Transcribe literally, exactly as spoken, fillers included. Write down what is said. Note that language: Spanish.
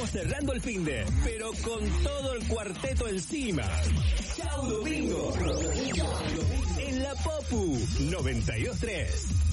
Estamos cerrando el finde, pero con todo el cuarteto encima. Chau Domingo. En la Popu noventa y dos tres.